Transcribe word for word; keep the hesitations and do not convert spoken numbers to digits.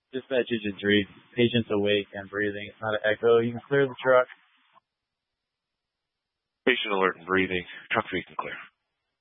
Dispatch agent read. Patient's awake and breathing. It's not an echo. You can clear the truck. Patient alert and breathing. Truck three can clear.